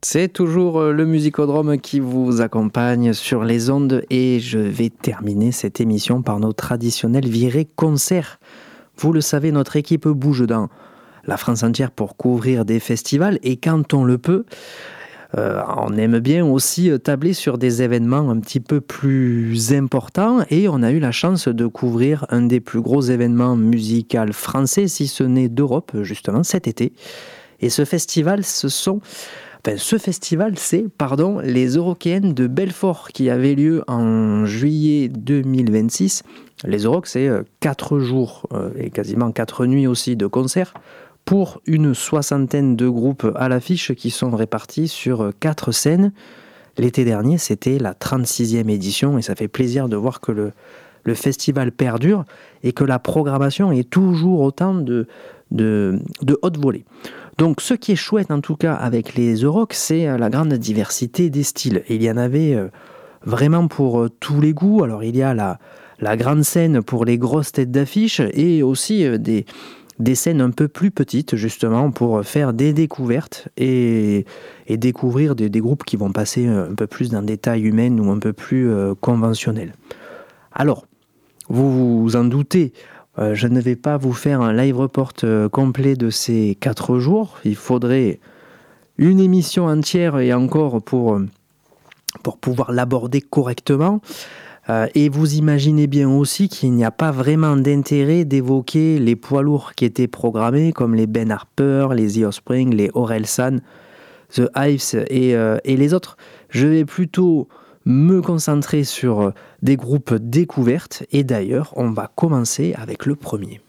C'est toujours le Musicodrome qui vous accompagne sur les ondes et je vais terminer cette émission par nos traditionnels virées concerts. Vous le savez, notre équipe bouge dans la France entière pour couvrir des festivals et quand on le peut, on aime bien aussi tabler sur des événements un petit peu plus importants et on a eu la chance de couvrir un des plus gros événements musicaux français, si ce n'est d'Europe, justement cet été. Et ce festival, c'est les Eurokéennes de Belfort qui avaient lieu en juillet 2026. Les Euroques, c'est 4 jours et quasiment 4 nuits aussi de concerts pour une soixantaine de groupes à l'affiche qui sont répartis sur 4 scènes. L'été dernier, c'était la 36e édition et ça fait plaisir de voir que le festival perdure et que la programmation est toujours autant de haute volée. Donc ce qui est chouette en tout cas avec les Euroques, c'est la grande diversité des styles. Il y en avait vraiment pour tous les goûts. Alors il y a la grande scène pour les grosses têtes d'affiche et aussi des scènes un peu plus petites justement pour faire des découvertes et découvrir des groupes qui vont passer un peu plus dans des tailles humaines ou un peu plus conventionnelles. Alors, vous vous en doutez, je ne vais pas vous faire un live report complet de ces 4 jours. Il faudrait une émission entière et encore pour pouvoir l'aborder correctement. Et vous imaginez bien aussi qu'il n'y a pas vraiment d'intérêt d'évoquer les poids lourds qui étaient programmés, comme les Ben Harper, les The Offspring, les Orelsan, The Hives et les autres. Je vais plutôt me concentrer sur des groupes découvertes. Et d'ailleurs, on va commencer avec le premier.